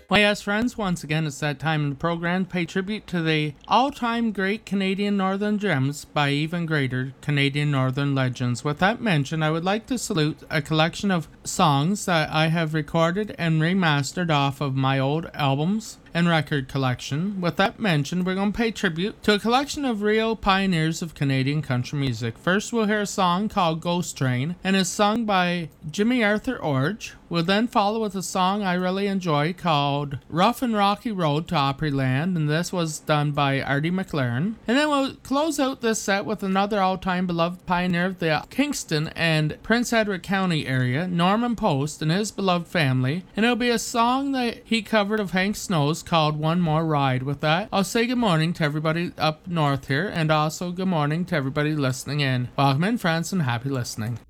Well, yes, friends, once again, it's that time in the program to pay tribute to the all-time great Canadian Northern gems by even greater Canadian Northern legends. With that mentioned, I would like to salute a collection of songs that I have recorded and remastered off of my old albums and record collection. With that mentioned, we're going to pay tribute to a collection of real pioneers of Canadian country music. First, we'll hear a song called Ghost Train, and it's sung by Jimmy Arthur Orge. We'll then follow with a song I really enjoy called Rough and Rocky Road to Opryland, and this was done by Artie McLaren. And then we'll close out this set with another all-time beloved pioneer of the Kingston and Prince Edward County area, Norman Post and his beloved family. And it'll be a song that he covered of Hank Snow's called One More Ride. With that, I'll say good morning to everybody up north here, and also good morning to everybody listening in. Welcome in, friends, and happy listening.